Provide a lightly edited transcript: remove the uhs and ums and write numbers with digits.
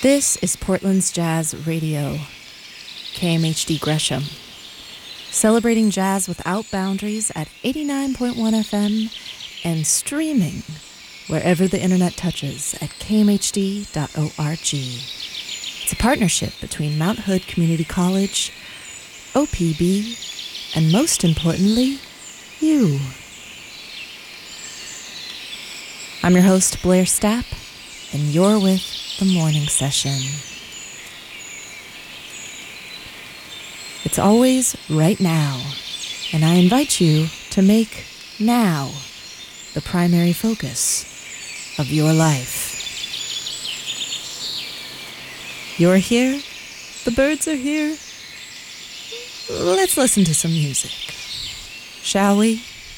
This is Portland's Jazz Radio, KMHD Gresham, celebrating jazz without boundaries at 89.1 FM and streaming wherever the internet touches at kmhd.org. It's a partnership between Mount Hood Community College, OPB, and most importantly, you. I'm your host, Blair Stapp, and you're with The Morning Session. It's always right now, and I invite you to make now the primary focus of your life. You're here, the birds are here. Let's listen to some music, shall we?